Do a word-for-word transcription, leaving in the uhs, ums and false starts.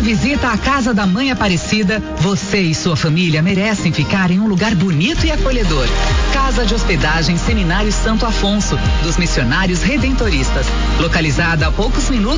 visita à Casa da Mãe Aparecida, você e sua família merecem ficar em um lugar bonito e acolhedor. Casa de Hospedagem Seminário Santo Afonso, dos Missionários Redentoristas. Localizada a poucos minutos